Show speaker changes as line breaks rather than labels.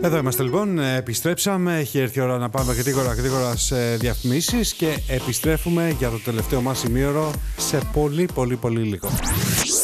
Εδώ είμαστε λοιπόν, επιστρέψαμε, έχει έρθει η ώρα να πάμε γρήγορα σε διαφημίσεις και επιστρέφουμε για το τελευταίο μας ημίωρο σε πολύ λίγο.